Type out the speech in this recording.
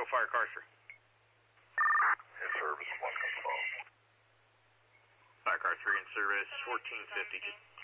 Fire Car 3. In service, 1 confirmed. Fire Car 3 in service, 1450.